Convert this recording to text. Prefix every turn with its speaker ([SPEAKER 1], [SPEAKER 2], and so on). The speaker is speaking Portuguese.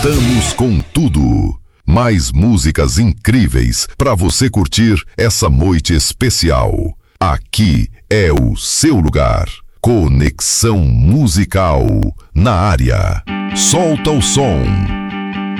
[SPEAKER 1] Voltamos com tudo. Mais músicas incríveis para você curtir essa noite especial. Aqui é o seu lugar. Conexão Musical na área. Solta o som.